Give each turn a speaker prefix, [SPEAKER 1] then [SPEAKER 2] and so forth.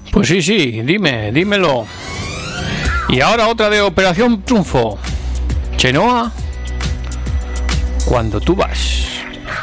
[SPEAKER 1] Pues sí, dímelo. Y ahora otra de Operación Triunfo. Chenoa, cuando tú vas.